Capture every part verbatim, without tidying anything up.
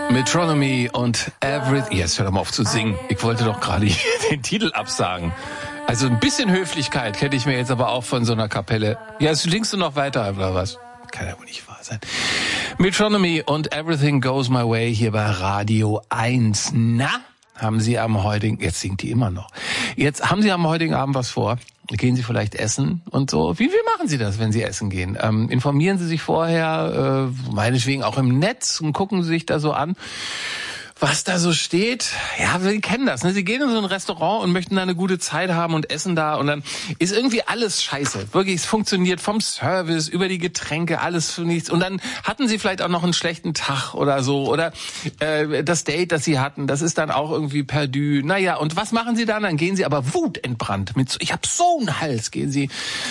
Metronomy und Everything. Jetzt hör doch mal auf zu singen. Ich wollte doch gerade den Titel absagen. Also ein bisschen Höflichkeit hätte ich mir jetzt aber auch von so einer Kapelle. Ja, jetzt singst du noch weiter, oder was? Kann ja wohl nicht wahr sein. Metronomy und Everything Goes My Way hier bei Radio eins. Na, haben Sie am heutigen... Jetzt singt die immer noch. Jetzt haben Sie am heutigen Abend was vor? Gehen Sie vielleicht essen und so? Wie, wie machen Sie das, wenn Sie essen gehen? Ähm, informieren Sie sich vorher, äh, meinetwegen auch im Netz, und gucken Sie sich da so an, was da so steht. Ja, wir kennen das, ne? Sie gehen in so ein Restaurant und möchten da eine gute Zeit haben und essen da, und dann ist irgendwie alles scheiße. Wirklich, es funktioniert vom Service über die Getränke, alles für nichts. Und dann hatten Sie vielleicht auch noch einen schlechten Tag oder so. Oder äh, das Date, das Sie hatten, das ist dann auch irgendwie perdu. Naja, und was machen Sie dann? Dann gehen Sie aber wutentbrannt mit so, ich hab so einen Hals, gehen Sie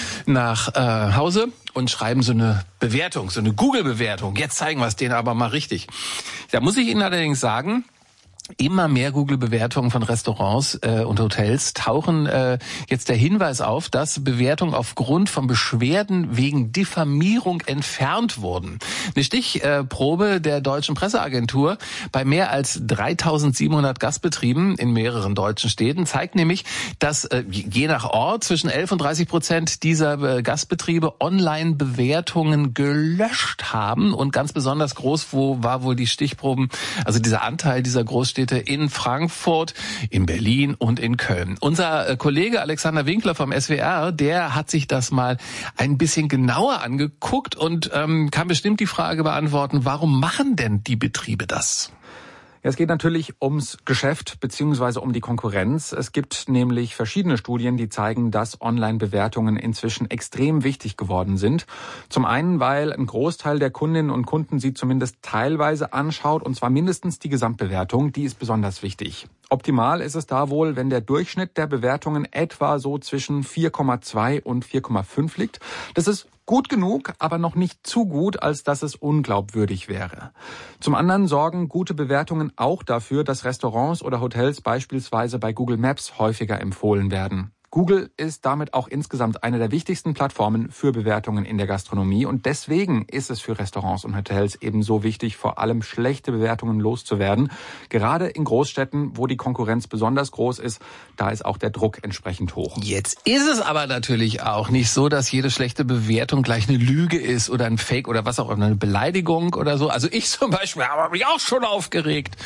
nach äh, Hause und schreiben so eine Bewertung, so eine Google-Bewertung. Jetzt zeigen wir es denen aber mal richtig. Da muss ich Ihnen allerdings sagen, immer mehr Google-Bewertungen von Restaurants äh, und Hotels tauchen äh, jetzt der Hinweis auf, dass Bewertungen aufgrund von Beschwerden wegen Diffamierung entfernt wurden. Eine Stichprobe der deutschen Presseagentur bei mehr als dreitausendsiebenhundert Gastbetrieben in mehreren deutschen Städten zeigt nämlich, dass äh, je nach Ort zwischen elf und dreißig Prozent dieser äh, Gastbetriebe Online-Bewertungen gelöscht haben. Und ganz besonders groß wo war wohl die Stichproben, also dieser Anteil dieser Großstädte in Frankfurt, in Berlin und in Köln. Unser Kollege Alexander Winkler vom S W R, der hat sich das mal ein bisschen genauer angeguckt und ähm, kann bestimmt die Frage beantworten, warum machen denn die Betriebe das? Ja, es geht natürlich ums Geschäft beziehungsweise um die Konkurrenz. Es gibt nämlich verschiedene Studien, die zeigen, dass Online-Bewertungen inzwischen extrem wichtig geworden sind. Zum einen, weil ein Großteil der Kundinnen und Kunden sie zumindest teilweise anschaut, und zwar mindestens die Gesamtbewertung, die ist besonders wichtig. Optimal ist es da wohl, wenn der Durchschnitt der Bewertungen etwa so zwischen vier Komma zwei und vier Komma fünf liegt. Das ist gut genug, aber noch nicht zu gut, als dass es unglaubwürdig wäre. Zum anderen sorgen gute Bewertungen auch dafür, dass Restaurants oder Hotels beispielsweise bei Google Maps häufiger empfohlen werden. Google ist damit auch insgesamt eine der wichtigsten Plattformen für Bewertungen in der Gastronomie, und deswegen ist es für Restaurants und Hotels eben so wichtig, vor allem schlechte Bewertungen loszuwerden. Gerade in Großstädten, wo die Konkurrenz besonders groß ist, da ist auch der Druck entsprechend hoch. Jetzt ist es aber natürlich auch nicht so, dass jede schlechte Bewertung gleich eine Lüge ist oder ein Fake oder was auch immer, eine Beleidigung oder so. Also ich zum Beispiel habe mich auch schon aufgeregt.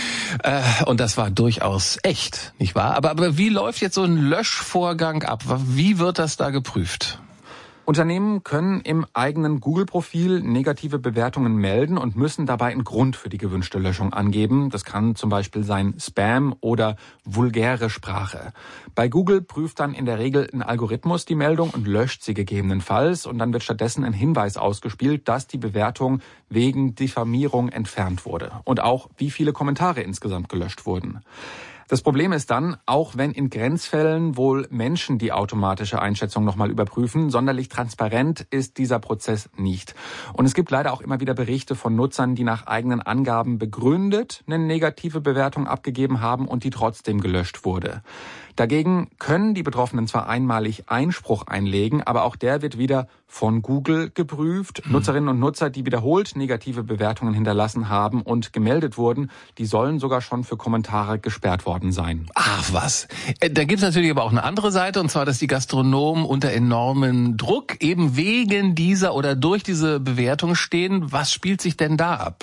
Äh, und das war durchaus echt, nicht wahr? Aber, aber wie läuft jetzt so ein Löschvorgang ab? Wie wird das da geprüft? Unternehmen können im eigenen Google-Profil negative Bewertungen melden und müssen dabei einen Grund für die gewünschte Löschung angeben. Das kann zum Beispiel sein Spam oder vulgäre Sprache. Bei Google prüft dann in der Regel ein Algorithmus die Meldung und löscht sie gegebenenfalls. Und dann wird stattdessen ein Hinweis ausgespielt, dass die Bewertung wegen Diffamierung entfernt wurde. Und auch, wie viele Kommentare insgesamt gelöscht wurden. Das Problem ist dann, auch wenn in Grenzfällen wohl Menschen die automatische Einschätzung nochmal überprüfen, sonderlich transparent ist dieser Prozess nicht. Und es gibt leider auch immer wieder Berichte von Nutzern, die nach eigenen Angaben begründet eine negative Bewertung abgegeben haben und die trotzdem gelöscht wurde. Dagegen können die Betroffenen zwar einmalig Einspruch einlegen, aber auch der wird wieder von Google geprüft. Mhm. Nutzerinnen und Nutzer, die wiederholt negative Bewertungen hinterlassen haben und gemeldet wurden, die sollen sogar schon für Kommentare gesperrt worden sein. Ach was. Da gibt es natürlich aber auch eine andere Seite, und zwar, dass die Gastronomen unter enormen Druck eben wegen dieser oder durch diese Bewertung stehen. Was spielt sich denn da ab?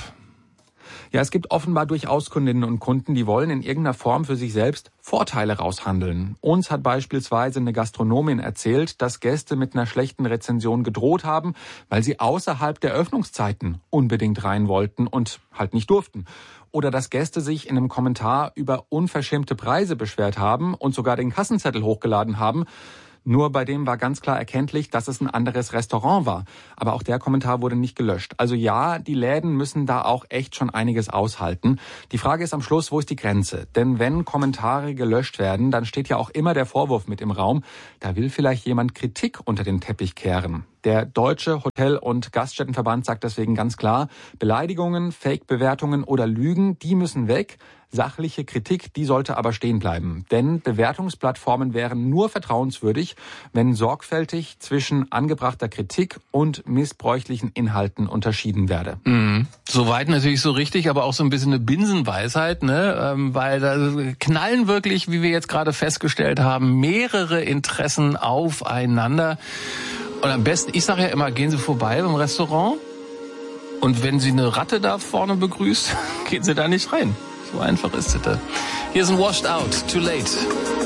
Ja, es gibt offenbar durchaus Kundinnen und Kunden, die wollen in irgendeiner Form für sich selbst Vorteile raushandeln. Uns hat beispielsweise eine Gastronomin erzählt, dass Gäste mit einer schlechten Rezension gedroht haben, weil sie außerhalb der Öffnungszeiten unbedingt rein wollten und halt nicht durften. Oder dass Gäste sich in einem Kommentar über unverschämte Preise beschwert haben und sogar den Kassenzettel hochgeladen haben. Nur bei dem war ganz klar erkenntlich, dass es ein anderes Restaurant war. Aber auch der Kommentar wurde nicht gelöscht. Also ja, die Läden müssen da auch echt schon einiges aushalten. Die Frage ist am Schluss, wo ist die Grenze? Denn wenn Kommentare gelöscht werden, dann steht ja auch immer der Vorwurf mit im Raum, da will vielleicht jemand Kritik unter den Teppich kehren. Der Deutsche Hotel- und Gaststättenverband sagt deswegen ganz klar, Beleidigungen, Fake-Bewertungen oder Lügen, die müssen weg. Sachliche Kritik, die sollte aber stehen bleiben. Denn Bewertungsplattformen wären nur vertrauenswürdig, wenn sorgfältig zwischen angebrachter Kritik und missbräuchlichen Inhalten unterschieden werde. Mhm. Soweit natürlich so richtig, aber auch so ein bisschen eine Binsenweisheit, ne? Ähm, weil da knallen wirklich, wie wir jetzt gerade festgestellt haben, mehrere Interessen aufeinander. Und am besten, ich sage ja immer, gehen Sie vorbei beim Restaurant und wenn Sie eine Ratte da vorne begrüßt, gehen Sie da nicht rein. So einfach ist es. Hier ist ein Washed Out, Too Late.